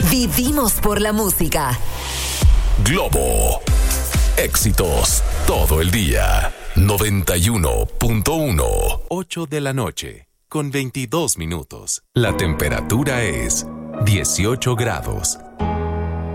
Vivimos por la música. Globo. Éxitos todo el día. 91.1. 8 de la noche, con 22 minutos. La temperatura es 18 grados.